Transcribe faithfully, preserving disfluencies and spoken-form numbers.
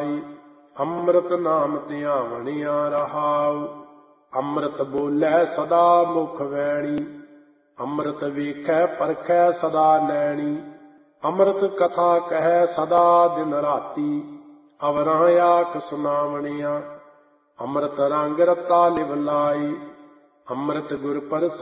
ਪਾਈ। ਅੰਮ੍ਰਿਤ ਨਾਮ ਧਿਆਵਣਿਆ ਰਹਾਉ। ਅੰਮ੍ਰਿਤ ਬੋਲੇ ਸਦਾ ਮੁਖ ਵੈਣੀ। ਅੰਮ੍ਰਿਤ ਵੇਖੈ ਪਰਖੈ ਸਦਾ ਨੈਣੀ। ਅੰਮ੍ਰਿਤ ਕਥਾ ਕਹਿ ਸਦਾ ਦਿਨ ਰਾਤੀ। ਅਵਰਾਂ ਆਖ ਸੁਨਾਵਣਿਆ। ਅੰਮ੍ਰਿਤ ਰੰਗ ਰਤਾ ਲਿਵ ਲਾਈ। ਅੰਮ੍ਰਿਤ ਗੁਰ ਪ੍ਰਸਾਦਿ